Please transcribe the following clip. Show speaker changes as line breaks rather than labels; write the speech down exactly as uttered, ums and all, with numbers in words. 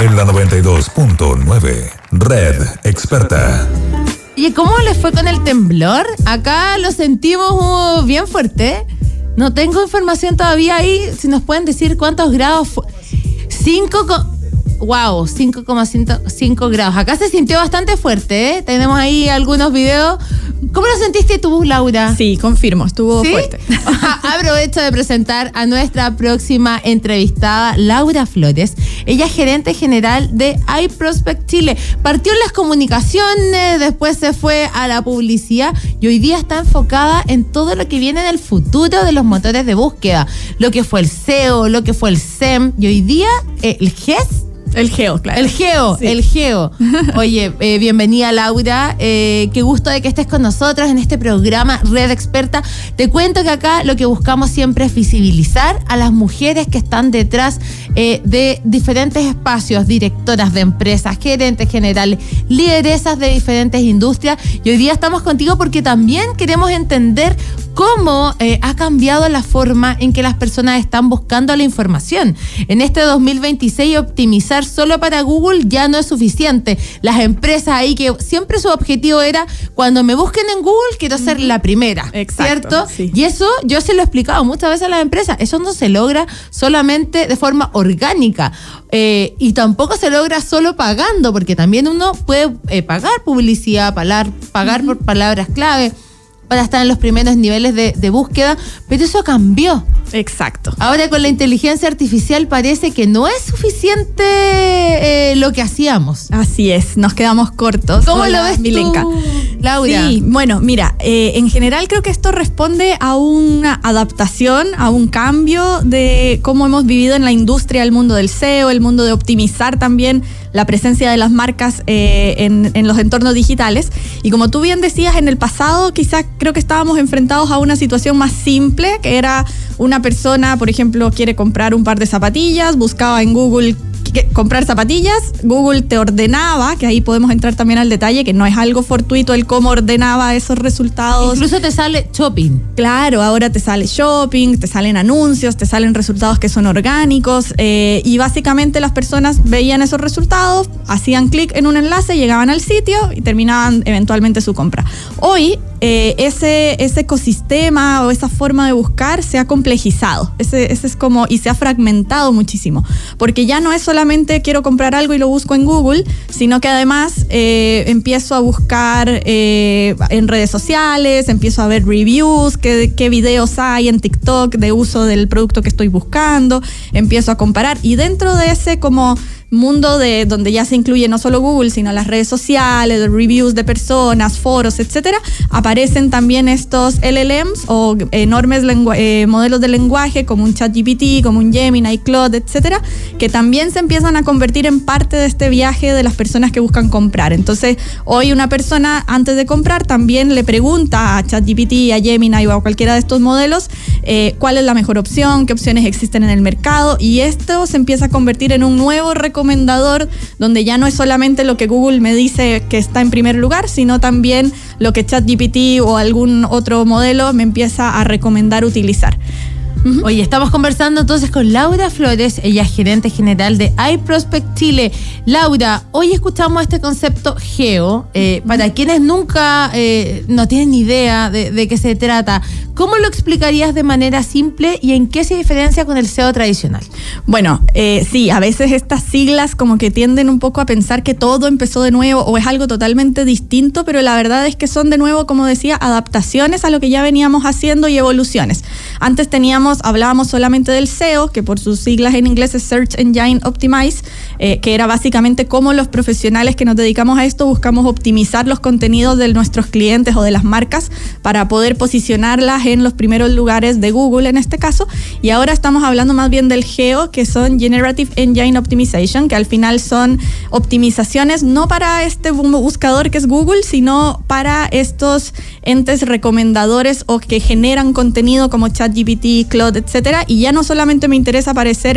en la noventa y dos punto nueve. Red Experta.
¿Y cómo les fue con el temblor? Acá lo sentimos uh, bien fuerte. No tengo información todavía ahí. Si nos pueden decir cuántos grados fue. cinco Wow, cinco coma cinco grados. Acá se sintió bastante fuerte, ¿eh? Tenemos ahí algunos videos. ¿Cómo lo sentiste tú, Laura?
Sí, confirmo, estuvo ¿Sí? fuerte.
Aprovecho de presentar a nuestra próxima entrevistada, Laura Flores. Ella es gerente general de iProspect Chile. Partió en las comunicaciones, después se fue a la publicidad y hoy día está enfocada en todo lo que viene del futuro de los motores de búsqueda. Lo que fue el S E O, lo que fue el S E M y hoy día eh, el G E S.
El Geo, claro.
El Geo, sí. el Geo. Oye, eh, bienvenida Laura, eh, qué gusto de que estés con nosotros en este programa Red Experta. Te cuento que acá lo que buscamos siempre es visibilizar a las mujeres que están detrás eh, de diferentes espacios, directoras de empresas, gerentes generales, lideresas de diferentes industrias. Y hoy día estamos contigo porque también queremos entender cómo eh, ha cambiado la forma en que las personas están buscando la información. En este dos mil veintiséis, optimizar solo para Google ya no es suficiente. Las empresas ahí que siempre su objetivo era, cuando me busquen en Google, quiero ser la primera.
Exacto,
¿cierto?
Sí.
Y eso yo se lo he explicado muchas veces a las empresas. Eso no se logra solamente de forma orgánica. Eh, y tampoco se logra solo pagando, porque también uno puede eh, pagar publicidad, pagar, pagar uh-huh. por palabras clave, para estar en los primeros niveles de, de búsqueda, pero eso cambió.
Exacto.
Ahora con la inteligencia artificial parece que no es suficiente eh, lo que hacíamos.
Así es, nos quedamos cortos.
¿Cómo Hola, lo ves Milenka? Tú, Laura?
Sí, bueno, mira, eh, en general creo que esto responde a una adaptación, a un cambio de cómo hemos vivido en la industria, el mundo del S E O, el mundo de optimizar también la presencia de las marcas eh, en, en los entornos digitales. Y como tú bien decías, en el pasado quizás creo que estábamos enfrentados a una situación más simple, que era una persona, por ejemplo, quiere comprar un par de zapatillas, buscaba en Google comprar zapatillas, Google te ordenaba, que ahí podemos entrar también al detalle, que no es algo fortuito el cómo ordenaba esos resultados.
Incluso te sale shopping.
Claro, ahora te sale shopping, te salen anuncios, te salen resultados que son orgánicos, eh, y básicamente las personas veían esos resultados, hacían clic en un enlace, llegaban al sitio y terminaban eventualmente su compra. Hoy eh, ese, ese ecosistema o esa forma de buscar se ha complejizado, ese, ese es como, y se ha fragmentado muchísimo, porque ya no es solamente quiero comprar algo y lo busco en Google, sino que además eh, empiezo a buscar eh, en redes sociales, empiezo a ver reviews, qué, qué videos hay en TikTok de uso del producto que estoy buscando, empiezo a comparar, y dentro de ese como mundo de donde ya se incluye no solo Google, sino las redes sociales, reviews de personas, foros, etcétera, aparecen también estos L L Ms o enormes lengu- eh, modelos de lenguaje como un ChatGPT, como un Gemini, Claude, etcétera, que también se empiezan a convertir en parte de este viaje de las personas que buscan comprar. Entonces, hoy una persona antes de comprar también le pregunta a ChatGPT, a Gemini o a cualquiera de estos modelos eh, cuál es la mejor opción, qué opciones existen en el mercado, y esto se empieza a convertir en un nuevo recomendador recomendador, donde ya no es solamente lo que Google me dice que está en primer lugar, sino también lo que ChatGPT o algún otro modelo me empieza a recomendar utilizar.
Uh-huh. Oye, estamos conversando entonces con Laura Flores, ella es gerente general de iProspect Chile. Laura, hoy escuchamos este concepto Geo, eh, para quienes nunca eh, no tienen ni idea de, de qué se trata, ¿cómo lo explicarías de manera simple y en qué se diferencia con el S E O tradicional?
Bueno, eh, sí, a veces estas siglas como que tienden un poco a pensar que todo empezó de nuevo o es algo totalmente distinto, pero la verdad es que son de nuevo, como decía, adaptaciones a lo que ya veníamos haciendo y evoluciones. Antes teníamos hablábamos solamente del S E O, que por sus siglas en inglés es Search Engine Optimize, eh, que era básicamente cómo los profesionales que nos dedicamos a esto buscamos optimizar los contenidos de nuestros clientes o de las marcas para poder posicionarlas en los primeros lugares de Google en este caso. Y ahora estamos hablando más bien del Geo, que son Generative Engine Optimization, que al final son optimizaciones no para este buscador que es Google, sino para estos entes recomendadores o que generan contenido como ChatGPT, Claude, etcétera, y ya no solamente me interesa aparecer